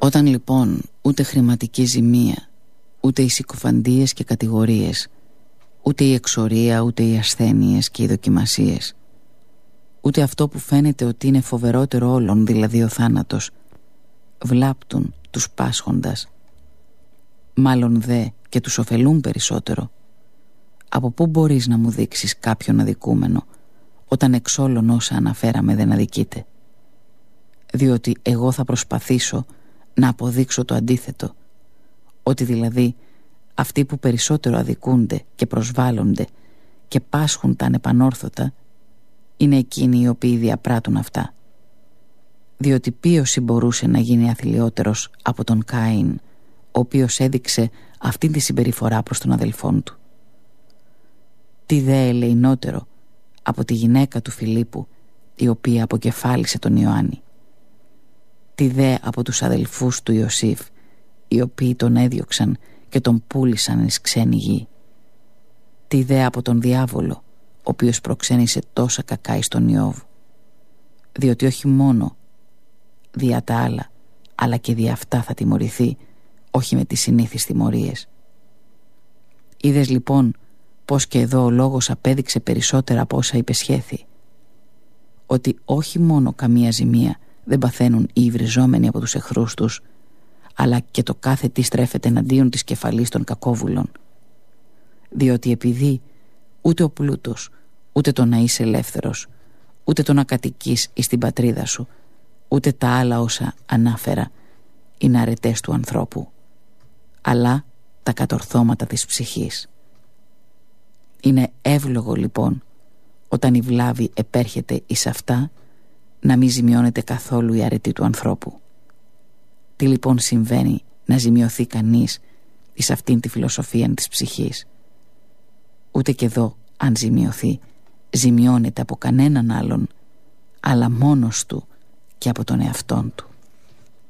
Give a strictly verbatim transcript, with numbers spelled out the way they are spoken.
Όταν λοιπόν ούτε χρηματική ζημία, ούτε οι συκοφαντίες και κατηγορίες, ούτε η εξορία, ούτε οι ασθένειες και οι δοκιμασίες, ούτε αυτό που φαίνεται ότι είναι φοβερότερο όλων, δηλαδή ο θάνατος, βλάπτουν τους πάσχοντας, μάλλον δε και τους ωφελούν περισσότερο. Από πού μπορείς να μου δείξεις κάποιον αδικούμενο, όταν εξ όλων όσα αναφέραμε δεν αδικείται? Διότι εγώ θα προσπαθήσω να αποδείξω το αντίθετο, ότι δηλαδή αυτοί που περισσότερο αδικούνται και προσβάλλονται και πάσχουν τα ανεπανόρθωτα είναι εκείνοι οι οποίοι διαπράττουν αυτά. Διότι ποιος μπορούσε να γίνει αθλιότερος από τον Κάιν, ο οποίος έδειξε αυτή τη συμπεριφορά προς τον αδελφόν του? Τι δε ελεηνότερο από τη γυναίκα του Φιλίππου, η οποία αποκεφάλισε τον Ιωάννη? Τι δε από τους αδελφούς του Ιωσήφ, οι οποίοι τον έδιωξαν και τον πούλησαν εις ξένη γη? Τι δε από τον διάβολο, ο οποίος προξένησε τόσα κακά εις τον Ιώβ? Διότι όχι μόνο δια τα άλλα, αλλά και δια αυτά θα τιμωρηθεί, όχι με τις συνήθεις τιμωρίες. Είδες λοιπόν πως και εδώ ο λόγος απέδειξε περισσότερα από όσα υπεσχέθη, ότι όχι μόνο καμία ζημία δεν παθαίνουν οι υβριζόμενοι από τους εχθρούς τους, αλλά και το κάθε τι στρέφεται εναντίον της κεφαλής των κακόβουλων. Διότι επειδή ούτε ο πλούτος, ούτε το να είσαι ελεύθερος, ούτε το να κατοικείς εις την πατρίδα σου, ούτε τα άλλα όσα ανάφερα είναι αρετές του ανθρώπου, αλλά τα κατορθώματα της ψυχής. Είναι εύλογο λοιπόν, όταν η βλάβη επέρχεται εις αυτά, να μην ζημιώνεται καθόλου η αρετή του ανθρώπου. Τι λοιπόν συμβαίνει να ζημιωθεί κανείς εις αυτήν τη φιλοσοφία της ψυχής? Ούτε και εδώ, αν ζημιωθεί, ζημιώνεται από κανέναν άλλον, αλλά μόνος του και από τον εαυτόν του.